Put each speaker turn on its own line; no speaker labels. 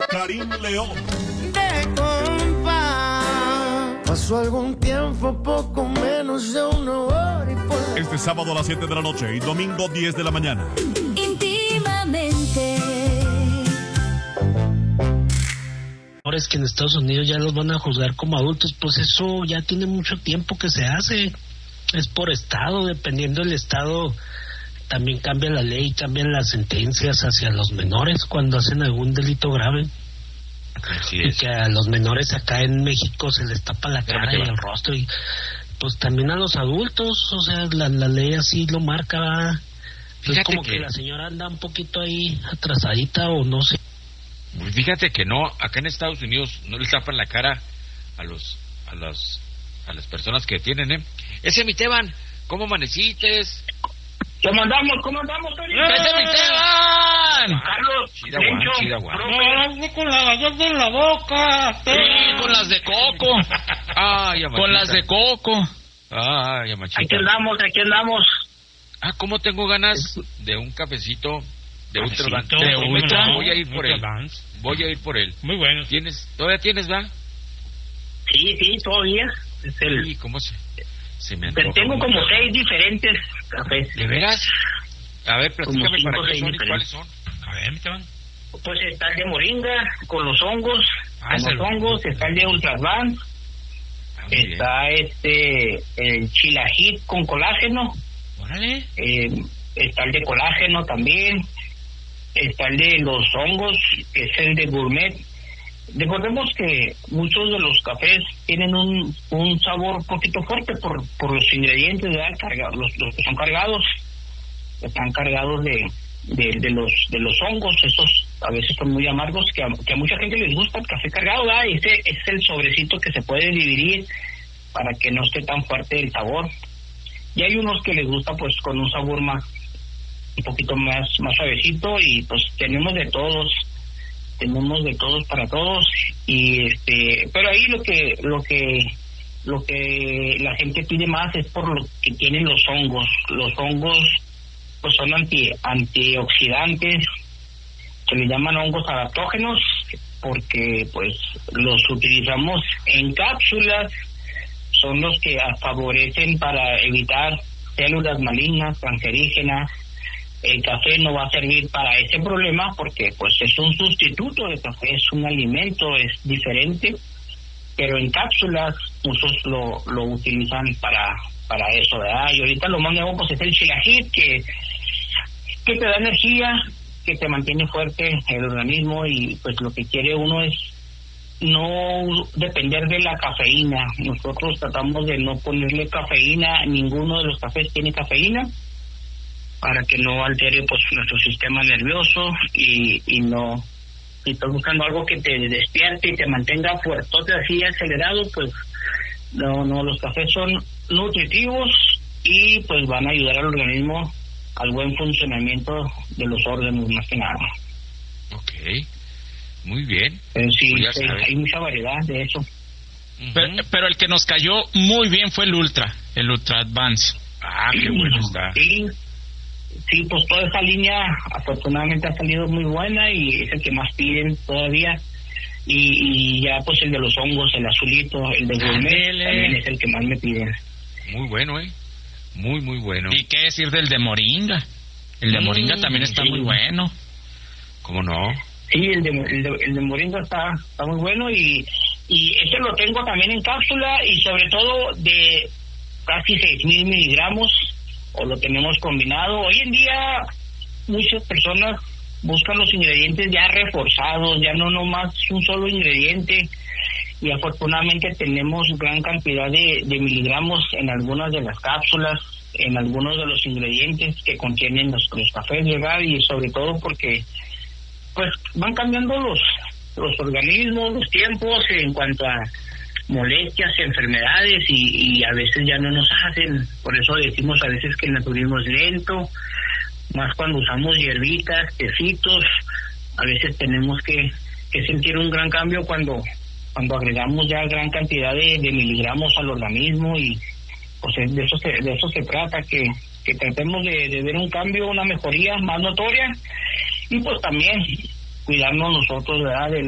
Karim León.
De compa, pasó algún tiempo, poco menos de una hora y por...
Este sábado a las 7 de la noche y domingo 10 de la mañana.
Íntimamente.
Ahora es que en Estados Unidos ya los van a juzgar como adultos, pues eso ya tiene mucho tiempo que se hace. Es por estado, dependiendo del estado también cambia la ley, cambian las sentencias hacia los menores cuando hacen algún delito grave.
Así
Y
es.
que a los menores acá en México se les tapa la cara y el rostro, y pues también a los adultos, o sea, la ley así lo marca, ¿verdad? Es
Fíjate
como que la señora anda un poquito ahí atrasadita o no sé.
Pues fíjate que no, acá en Estados Unidos no les tapan la cara a las personas que tienen, Ese mi Teban, ¿cómo amanecites?
¿Cómo andamos, Tony?
¡Ese mi Teban!
Carlos,
Chida, guan.
No, con las galletas en la boca.
Sí, con las de coco. Ay, amachita.
Con las de coco.
Ay, amachita.
Aquí andamos.
Ah, ¿cómo tengo ganas de un cafecito de Ultra Dance?
De Ultra.
Voy a ir por él.
Dance.
Voy a ir por él.
Muy bueno.
¿Todavía tienes, va?
Sí, todavía. Es el...
Sí, ¿cómo se me antoja?
Tengo como 6 diferentes cafés.
¿De veras? A ver, platícame
Como
para
5
qué son y
diferentes.
cuáles son.
A ver, mi Teban.
Pues está el de moringa con los hongos. Está el de Ultra Advance.
Ah, muy bien.
Está el Chilajit con colágeno.
Órale.
Está el de colágeno también. Está el de los hongos, que es el de gourmet. Recordemos que muchos de los cafés tienen un sabor un poquito fuerte por los ingredientes, ¿verdad? Los que son cargados, están cargados de los hongos. Esos a veces son muy amargos, que a mucha gente les gusta el café cargado, ¿verdad? Ese es el sobrecito que se puede dividir para que no esté tan fuerte el sabor. Y hay unos que les gusta pues con un sabor un poquito más suavecito, y pues tenemos de todos para todos. Y pero ahí lo que la gente pide más es por lo que tienen los hongos pues son antioxidantes, se le llaman hongos adaptógenos porque pues los utilizamos en cápsulas. Son los que favorecen para evitar células malignas, cancerígenas. El café no va a servir para ese problema porque pues es un sustituto de café, es un alimento, es diferente, pero en cápsulas muchos lo utilizan para eso, ¿verdad? Y ahorita lo más nuevo pues es el Chilajit, que te da energía, que te mantiene fuerte el organismo, y pues lo que quiere uno es no depender de la cafeína. Nosotros tratamos de no ponerle cafeína, ninguno de los cafés tiene cafeína, para que no altere pues nuestro sistema nervioso, y no, si estás buscando algo que te despierte y te mantenga fuertote así acelerado, pues no, los cafés son nutritivos y pues van a ayudar al organismo al buen funcionamiento de los órganos, más que nada.
Ok, muy bien.
Pero sí,
Pues ya sabes.
hay mucha variedad de eso.
Pero el que nos cayó muy bien fue el Ultra Advance.
Ah, qué bueno está.
Sí, pues toda esa línea afortunadamente ha salido muy buena y es el que más piden todavía. Y ya pues el de los hongos, el azulito, el de gourmet, también es el que más me piden.
Muy bueno, muy, muy bueno.
¿Y qué decir del de moringa? El de moringa también está muy bueno.
¿Cómo no?
Sí, el de moringa está muy bueno, y ese lo tengo también en cápsula, y sobre todo de casi 6,000 miligramos, o lo tenemos combinado. Hoy en día muchas personas buscan los ingredientes ya reforzados, ya no nomás un solo ingrediente, y afortunadamente tenemos gran cantidad de miligramos en algunas de las cápsulas, en algunos de los ingredientes que contienen los cafés, ¿verdad? Y sobre todo porque pues van cambiando los organismos, los tiempos en cuanto a molestias, enfermedades, y a veces ya no nos hacen. Por eso decimos a veces que el naturismo es lento, más cuando usamos hierbitas, tecitos. A veces tenemos que sentir un gran cambio cuando agregamos ya gran cantidad de miligramos al organismo, y pues de eso se trata, que tratemos de ver un cambio, una mejoría más notoria, y pues también cuidarnos nosotros, ¿verdad?,